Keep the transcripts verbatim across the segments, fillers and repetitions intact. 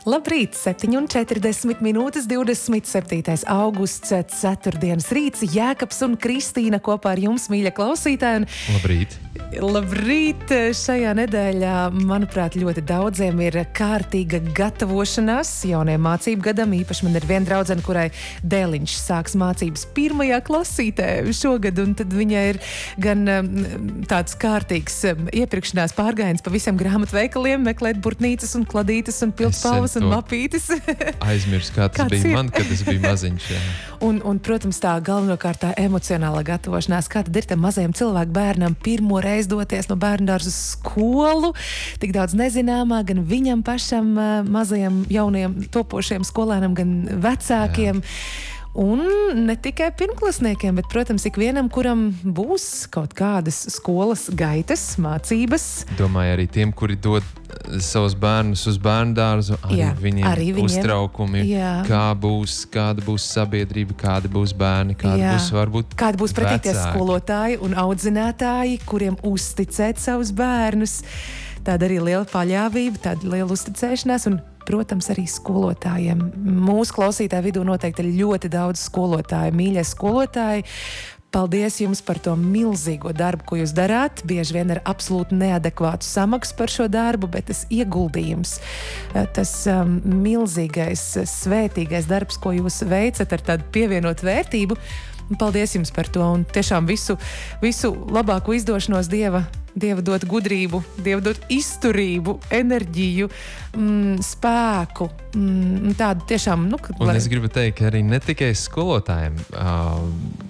Labrīt, septiņi un četrdesmit minūtes, divdesmit septītais augusts, ceturtdienas rīts. Jēkabs un Kristīna kopā ar jums, mīļa klausītāji. Un Labrīt! Labrīt! Šajā nedēļā, manuprāt, ļoti daudziem ir kārtīga gatavošanās jaunajam mācību gadam. Īpaši man ir viena draudzene, kurai dēliņš sāks mācības pirmajā klasītē šogad, un tad viņai ir gan tāds kārtīgs iepirkšanās pārgājiens pa visiem grāmatveikaliem, meklēt burtnīcas un kladītes un pildspalvas un mapītes. Aizmirs, kā tas Kāds bija ir? man, kad es biju maziņš. Jā. Un, un, protams, tā galvenokārt tā emocionālā gatavošanās, kā tad ir tam mazajam cilvēku bērnam pirmo reizi doties no bērndārza uz skolu, tik daudz nezināmā, gan viņam pašam mazajam jaunajam topošiem skolēnam, gan vecākiem. Jā. Un ne tikai pirmklasniekiem, bet, protams, ikvienam, kuram būs kaut kādas skolas gaitas, mācības. Domāju, arī tiem, kuri dod savus bērnus uz bērndārzu, arī, Jā, viņiem, arī viņiem uztraukumi, Jā. kā būs, kāda būs sabiedrība, kādi būs bērni, kāda Jā. būs varbūt Kādi būs pretīties vecāki. skolotāji un audzinātāji, kuriem uzticēt savus bērnus. Tāda arī liela paļāvība, tāda liela uzticēšanās un, protams, arī skolotājiem. Mūsu klausītāju vidū noteikti ir ļoti daudz skolotāju, mīļie skolotāji. Paldies jums par to milzīgo darbu, ko jūs darāt. Bieži vien ar absolūti neadekvātu samaksu par šo darbu, bet tas ieguldījums, tas um, milzīgais, svētīgais darbs, ko jūs veicat ar tādu pievienot vērtību. Paldies jums par to un tiešām visu, visu labāko izdošanos Dieva. Dieva dot gudrību, Dieva dot izturību, enerģiju, mm, spēku. Mm, tādu tiešām, nu, kad, Un lai... es gribu teikt, ka arī ne tikai skolotājiem. Uh,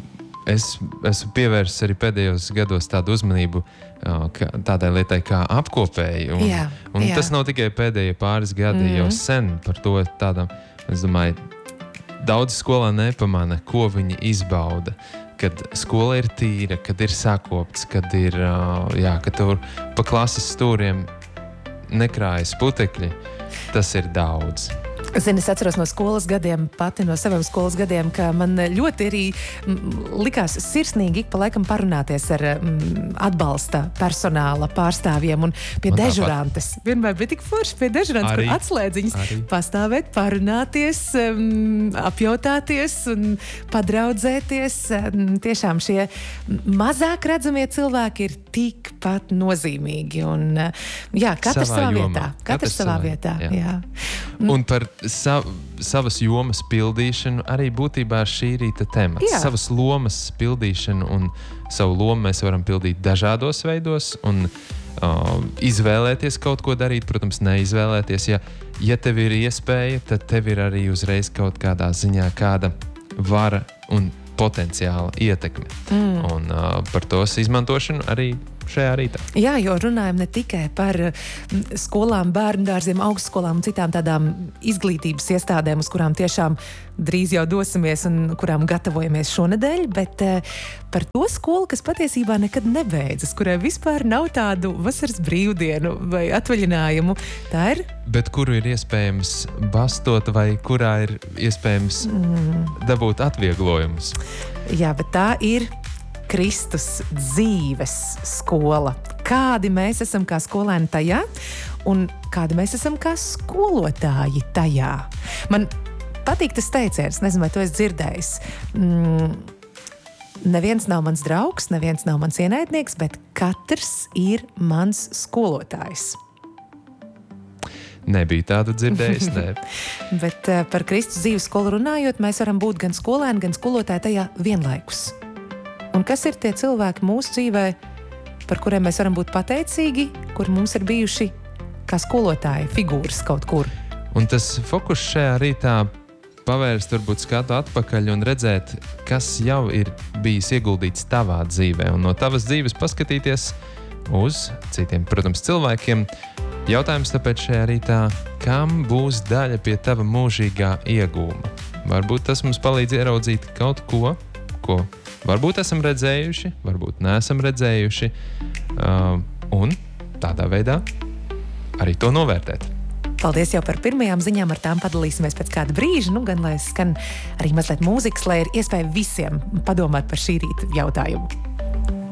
es esmu pievērsis arī pēdējos gados tādu uzmanību uh, ka, tādai lietai kā apkopēji. Un, Jā, un jā. tas nav tikai pēdējie pāris gadi, mm-hmm. jau sen par to tādam, es domāju, daudz skolā nepamana, ko viņi izbauda. Kad skola ir tīra, kad ir sakopts, kad ir, uh, jā, kad tur pa klases stūriem nekrājas putekļi, tas ir daudz. Zini, es atceros no skolas gadiem, pati no saviem skolas gadiem, ka man ļoti arī m, likās sirsnīgi ik pa laikam parunāties ar m, atbalsta personāla pārstāvjiem un pie Man dežurantes. Vienmēr bija tik forši pie dežurantes, Arī. kur atslēdziņas Arī. pastāvēt, parunāties, m, apjautāties un padraudzēties. M, Tiešām šie mazāk redzamie cilvēki ir tikpat nozīmīgi. Un, jā, katrs Savā savā jomā. vietā. Katrs, Katrs savā savā, vietā, jā. jā. Un par sa savas jomas pildīšanu arī būtībā šī rīta temats. Jā. Savas lomas pildīšanu un savu lomu mēs varam pildīt dažādos veidos un uh, izvēlēties kaut ko darīt, protams, neizvēlēties. Ja, ja tev ir iespēja, tad tev ir arī uzreiz kaut kādā ziņā kāda vara un potenciāla ietekme. Mm. Un uh, par tos izmantošanu arī šajā rītā. Jā, jo runājam ne tikai par mm, skolām, bērndārziem, augstskolām un citām tādām izglītības iestādēm, uz kurām tiešām drīz jau dosimies un kurām gatavojamies šonedēļ, bet eh, par to skolu, kas patiesībā nekad nebeidzas, kurai vispār nav tādu vasaras brīvdienu vai atvaļinājumu. Tā ir Bet kuru ir iespējams bastot vai kurā ir iespējams mm. dabūt atvieglojumus? Jā, bet tā ir Kristus dzīves skola. Kādi mēs esam kā skolēni tajā un kādi mēs esam kā skolotāji tajā. Man patīk tas teiciens, nezinu, vai to esi dzirdējis. Mm, neviens nav mans draugs, neviens nav mans ienaidnieks, bet katrs ir mans skolotājs. Nebija tādu dzirdējis, nē. Bet uh, par Kristus dzīves skolu runājot, mēs varam būt gan skolēni, gan skolotāji tajā vienlaikus. Un kas ir tie cilvēki mūsu dzīvē, par kuriem mēs varam būt pateicīgi, kur mums ir bijuši kā skolotāji figūras kaut kur? Un tas fokus šajā rītā pavērst varbūt skatu atpakaļ un redzēt, kas jau ir bijis ieguldīts tavā dzīvē. Un no tavas dzīves paskatīties uz citiem, protams, cilvēkiem. Jautājums tāpēc šajā rītā, kam būs daļa pie tava mūžīgā iegūma? Varbūt tas mums palīdz ieraudzīt kaut ko, ko varbūt esam redzējuši, varbūt neesam redzējuši, uh, un tādā veidā arī to novērtēt. Paldies jau par pirmajām ziņām, ar tām padalīsimies pēc kāda brīža, nu gan lai skan arī mazliet mūzikas, lai ir iespēja visiem padomāt par šī rīta jautājumu.